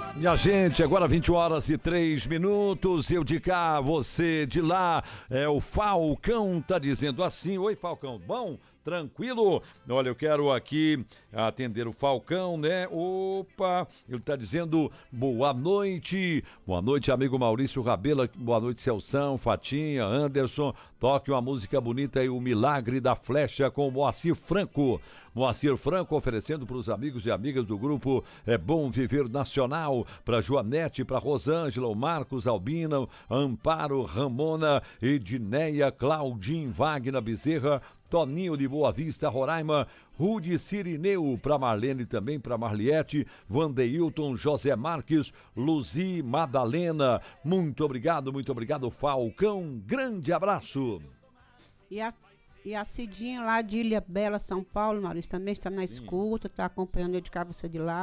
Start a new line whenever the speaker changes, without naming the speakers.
Minha gente, agora 20h03, eu de cá, você de lá, o Falcão tá dizendo assim, oi Falcão, bom? Tranquilo? Olha, eu quero aqui atender o Falcão, né? Opa, ele tá dizendo boa noite, amigo Maurício Rabelo, boa noite Celção, Fatinha, Anderson, toque uma música bonita aí, O Milagre da Flecha com Moacir Franco. Moacir Franco oferecendo para os amigos e amigas do grupo Bom Viver Nacional, para Joanete, para Rosângela, o Marcos, Albina, Amparo, Ramona, Edneia, Claudinho, Wagner Bezerra, Toninho de Boa Vista, Roraima, Rude Cirineu, para Marlene também, para Marliete, Vandeilton, José Marques, Luzi, Madalena, muito obrigado, Falcão, grande abraço.
E a Cidinha lá de Ilha Bela, São Paulo, Maurício, também está na escuta, está acompanhando eu de cá, você de lá.